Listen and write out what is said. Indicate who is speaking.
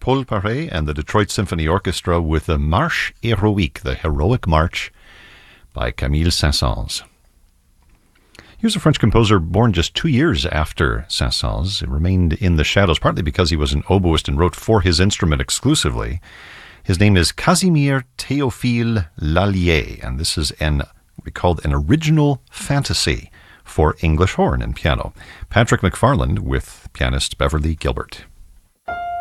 Speaker 1: Paul Paré and the Detroit Symphony Orchestra with the Marche Héroïque, the Heroic March by Camille Saint-Saëns. He was a French composer born just 2 years after Saint-Saëns. He remained in the shadows, partly because he was an oboist and wrote for his instrument exclusively. His name is Casimir Théophile Lallier, and this is what we called an original fantasy for English horn and piano. Patrick McFarland with pianist Beverly Gilbert.